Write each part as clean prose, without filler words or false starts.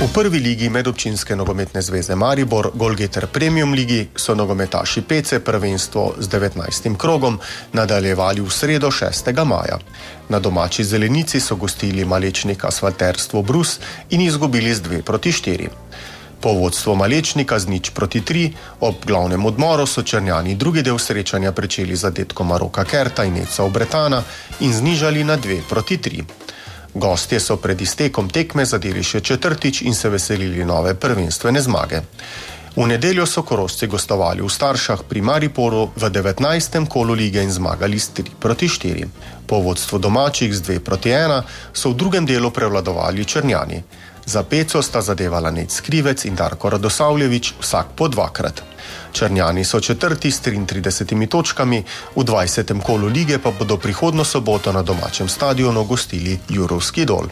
V prvi ligi Medobčinske nogometne zveze Maribor, Golgeter Premium ligi, so nogometaši Pece prvenstvo z 19. krogom nadaljevali v sredo 6. maja. Na domači zelenici so gostili Malečnik Asfalterstvo Brus in izgubili z 2-4. Po vodstvu Malečnika z 0-3 ob glavnem odmoru so Črnjani drugi del srečanja pričeli z zadetkom Maroka Kerta in Neca Obretana in znižali na 2-3. Gostje so pred iztekom tekme zadeli še četrtič in se veselili nove prvenstvene zmage. V nedeljo so Korošci gostovali v Staršah pri Mariboru v 19. kolu lige in zmagali s 3-4. Po vodstvu domačih z 2-1 so v drugem delu prevladovali Črnjani. Za Peco sta zadevala Nec Krivec in Darko Radosavljević vsak po dvakrat. Črnjani so četrti s 33 točkami, v 20. kolu lige pa bodo prihodnjo soboto na domačem stadionu gostili Jurovski Dol.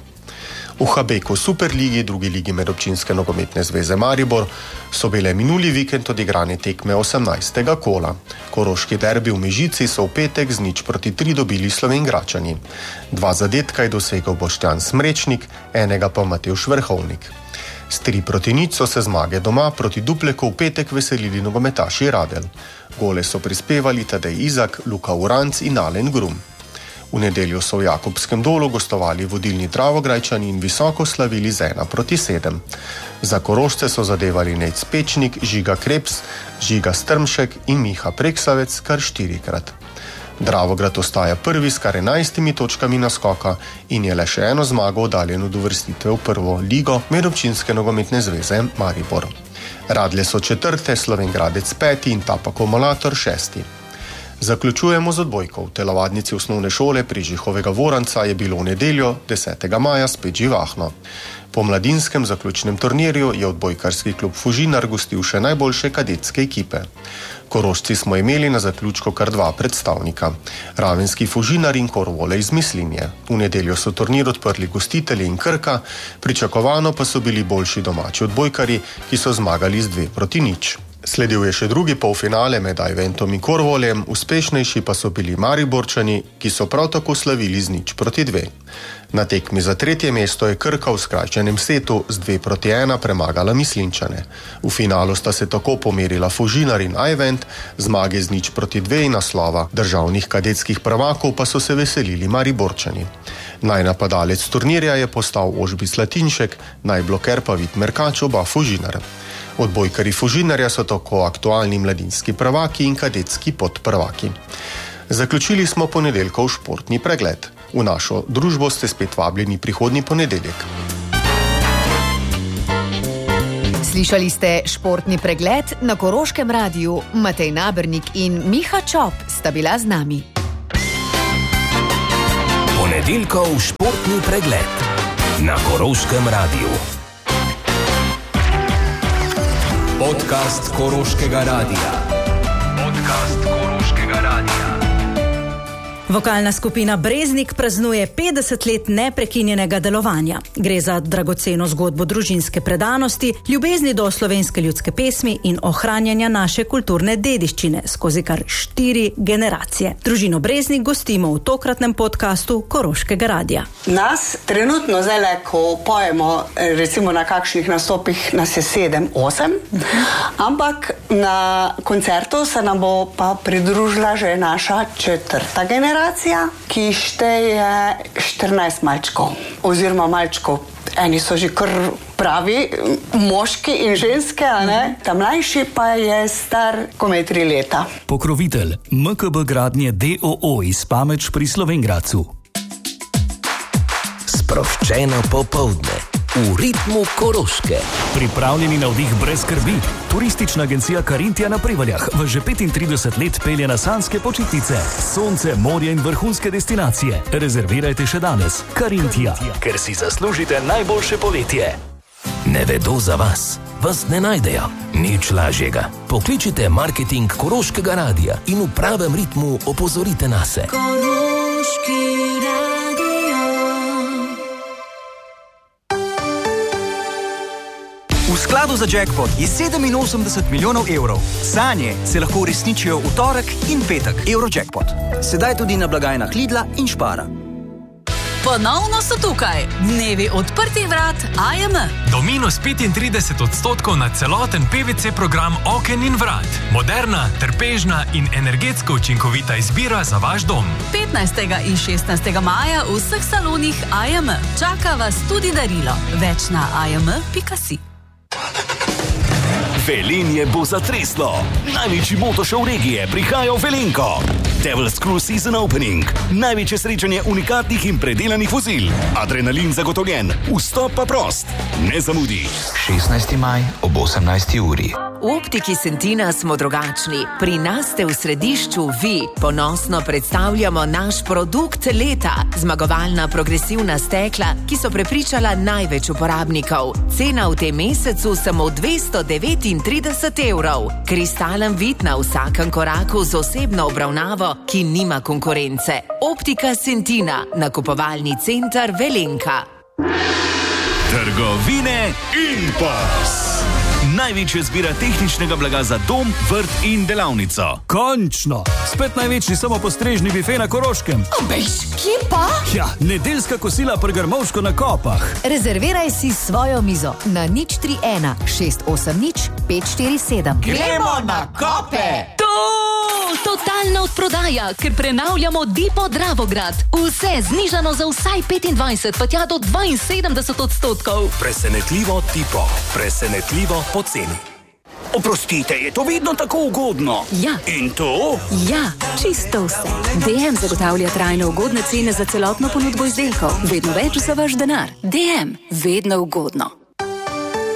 V Habeku Superligi, drugi ligi Medobčinske nogometne zveze Maribor, so bile minuli vikend odigrane tekme 18. kola. Koroški derbi v Mežici so v petek z 0-3 dobili Slovenjgračani. 2 zadetka je dosegel Boštjan Smrečnik, enega pa Matevž Vrhovnik. S 3-0 so se zmage doma proti Dupleku v petek veselili nogometaši Radelj. Gole so prispevali Tadej Izak, Luka Uranc in Alen Grum. V nedeljo so v Jakobskem Dolu gostovali vodilni Dravograjčani in visoko slavili z 1-7. Za Korošce so zadevali Nec Pečnik, Žiga Krebs, Žiga Strmšek in Miha Preksavec kar 4-krat. Dravograd ostaja prvi s kar 11 točkami naskoka in je le še eno zmago oddaljen od uvrstitve v prvo ligo Medobčinske nogometne zveze Maribor. Radlje so četrte, Slovenjgradec 5 in Tapak Omolator 6. Zaključujemo z odbojko. V telovadnici osnovne šole Prižihovega Voranca je bilo v nedeljo 10. maja spet živahno. Po mladinskem zaključnem turnirju je odbojkarski klub Fužinar gostil še najboljše kadetske ekipe. Korošci smo imeli na zaključku kar 2 predstavnika. Ravenski Fužinar in Korvole iz Mislinje. V nedeljo so turnir odprli gostitelji in Krka, pričakovano pa so bili boljši domači odbojkari, ki so zmagali z 2-0. Sledil je še drugi polfinale med Ajventom in Korvoljem, uspešnejši pa so bili Mariborčani, ki so prav tako slavili z 0-2. Na tekmi za 3. mesto je Krka v skrajšanem setu z 2-1 premagala Mislinčane. V finalu sta se tako pomerila Fužinar in Ajvent, zmage z 0-2 in naslova državnih kadetskih prvakov pa so se veselili Mariborčani. Najnapadalec turnirja je postal Ožbi Slatinšek, najbloker pa Vid Merkač, oba Fužinar. Odbojkari Fužinarja so tako aktualni mladinski prvaki in kadetski podprvaki. Zaključili smo ponedeljkov športni pregled. V našo družbo ste spet vabljeni prihodnji ponedeljek. Slišali ste športni pregled na Koroškem radiju. Matej Nabernik in Miha Čop sta bila z nami. Ponedeljkov športni pregled na Koroškem radiju. Podcast Koroškega radija. Vokalna skupina Breznik praznuje 50 let neprekinjenega delovanja. Gre za dragoceno zgodbo družinske predanosti, ljubezni do slovenske ljudske pesmi in ohranjanja naše kulturne dediščine skozi kar 4 generacije. Družino Breznik gostimo v tokratnem podcastu Koroškega radija. Nas trenutno zdaj, ko pojemo, recimo na kakšnih nastopih, nas je 7-8, ampak na koncertu se nam bo pa pridružila že naša 4. generacija, ki šteje 14 malčkov oziroma malčkov. Eni so že kar pravi moški in ženske, a ne? Ta mlajši pa je star komaj 3 leta. Pokrovitelj MKB Gradnje d.o.o. iz Pameč pri Slovenjgradcu. Sproščeno popoldne v ritmu Koroške. Pripravljeni na vdih brez skrbi. Turistična agencija Karintija na Prevaljah vas že 35 let pelje na sanjske počitnice. Sonce, morje in vrhunske destinacije. Rezervirajte še danes. Karintija, ker si zaslužite najboljše poletje. Ne vedo za vas, vas ne najdejo. Nič lažjega. Pokličite marketing Koroškega radija in v pravem ritmu opozorite nase. Koroški radio. V skladu za jackpot je 87 milijonov evrov. Sanje se lahko uresničijo v torek in petek. Eurojackpot. Sedaj tudi na blagajnah Lidla in Špara. Ponovno so tukaj. Dnevi odprtih vrat AJM. Do -35% na celoten PVC program oken in vrat. Moderna, trpežna in energetsko učinkovita izbira za vaš dom. 15. in 16. maja v vseh salonih AJM. Čaka vas tudi darilo. Več na ajm.si. Velenje bo zatreslo. Največji motošov regije prihaja v Velenko. Devil's Cruise Season Opening. Največje srečanje unikatnih in predelanih vozil. Adrenalin zagotovljen. Vstop pa prost. Ne zamudi. 16. maj ob 18. uri. V Optiki Sentina smo drugačni. Pri nas ste v središču vi. Ponosno predstavljamo naš produkt leta. Zmagovalna progresivna stekla, ki so prepričala največ uporabnikov. Cena v tem mesecu samo 239 evrov. Kristalen vid na vsakem koraku z osebno obravnavo, ki nima konkurence. Optika Sentina, nakupovalni center Velenka. Trgovine Impas. Največja zbira tehničnega blaga za dom, vrt in delavnico. Končno! Spet največji samopostrežni bife na Koroškem. Bež, kje pa? Ja, nedeljska kosila pri Grmovško na Kopah. Rezerviraj si svojo mizo na 031 680 547. Gremo na Kope! Totalna odprodaja, ker prenavljamo Dipo Dravograd. Vse znižano za vsaj 25, pa tja do 72%. Presenetljivo Dipo. Presenetljivo poceni. Oprostite, je to vedno tako ugodno? Ja. In to? Ja, čisto vse. DM zagotavlja trajno ugodne cene za celotno ponudbo izdelkov. Vedno več za vaš denar. DM, vedno ugodno.